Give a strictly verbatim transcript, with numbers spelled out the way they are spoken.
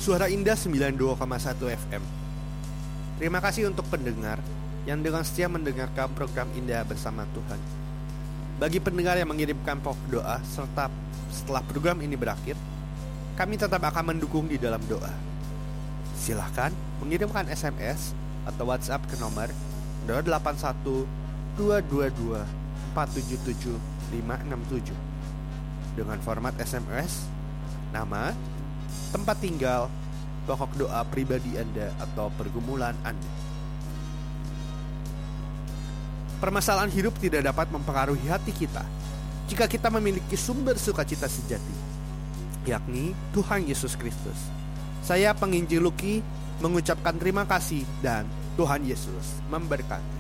Suara Indah sembilan puluh dua koma satu F M. Terima kasih untuk pendengar yang dengan setia mendengarkan program Indah Bersama Tuhan. Bagi pendengar yang mengirimkan pokok doa serta setelah program ini berakhir, kami tetap akan mendukung di dalam doa. Silahkan mengirimkan S M S atau WhatsApp ke nomor nol delapan satu dua dua dua empat tujuh tujuh lima enam tujuh dengan format S M S, nama, tempat tinggal, pokok doa pribadi Anda atau pergumulan Anda. Permasalahan hidup tidak dapat mempengaruhi hati kita jika kita memiliki sumber sukacita sejati, yakni Tuhan Yesus Kristus. Saya penginjil Luki mengucapkan terima kasih dan Tuhan Yesus memberkati.